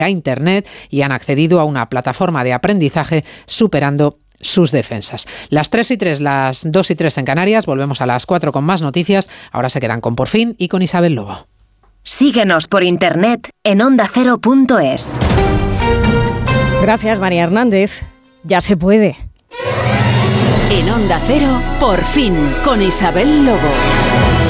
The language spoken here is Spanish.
a Internet y han accedido a una plataforma de aprendizaje superando sus defensas. Las 3:03, las 2:03 en Canarias. Volvemos a las 4 con más noticias. Ahora se quedan con Por Fin y con Isabel Lobo. Síguenos por internet en ondacero.es. Gracias, María Hernández. Ya se puede. En Onda Cero, Por Fin, con Isabel Lobo.